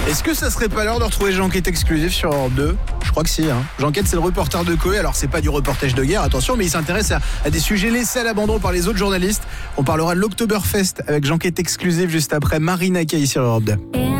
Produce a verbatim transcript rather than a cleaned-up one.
Est-ce que ça serait pas l'heure de retrouver J'enquête exclusif sur Europe deux ? Je crois que si. Hein. J'enquête, c'est le reporter de Coé. Alors, c'est pas du reportage de guerre, attention, mais il s'intéresse à, à des sujets laissés à l'abandon par les autres journalistes. On parlera de l'Oktoberfest avec J'enquête exclusif juste après Marina Kaye sur Europe deux.